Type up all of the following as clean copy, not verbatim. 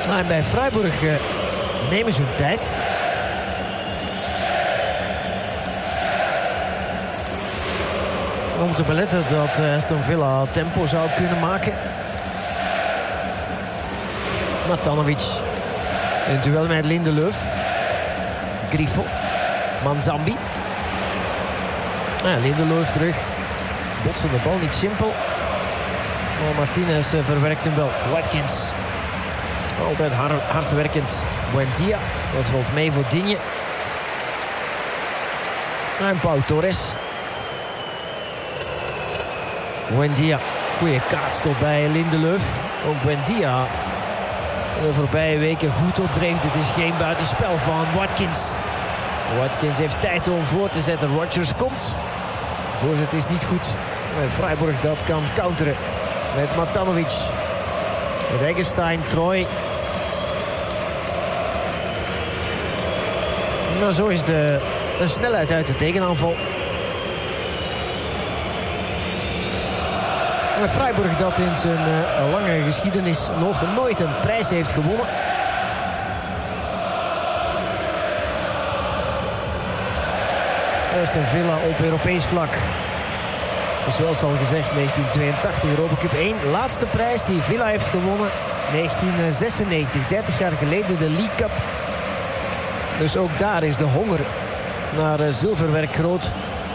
Nou, en bij Freiburg nemen ze hun tijd. Om te beletten dat Aston Villa tempo zou kunnen maken. Matanovic. In duel met Lindelöf. Grifo. Manzambi. Lindelöf terug. Botsen de bal niet simpel. Maar Martinez verwerkt hem wel. Watkins. Altijd hard werkend. Buendia. Dat valt mee voor Digne. En Pau Torres. Buendia. Goeie kaats tot bij Lindelöf. Ook Buendia de voorbije weken goed opdreef. Dit is geen buitenspel van Watkins. Watkins heeft tijd om voor te zetten. Rodgers komt. Voorzet is niet goed. En Freiburg dat kan counteren met Matanovic. Met Eggestein, Troy. Nou, zo is de snelheid uit de tegenaanval. Freiburg dat in zijn lange geschiedenis nog nooit een prijs heeft gewonnen. Aston Villa op Europees vlak. Zoals al gezegd, 1982 Europa Cup 1. Laatste prijs die Villa heeft gewonnen. 1996, 30 jaar geleden de League Cup. Dus ook daar is de honger naar zilverwerk groot.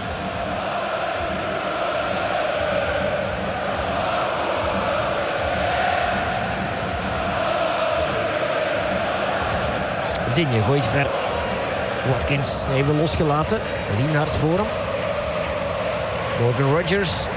Digne gooit ver. Watkins even losgelaten. Lienhard voor hem. Morgan Rodgers.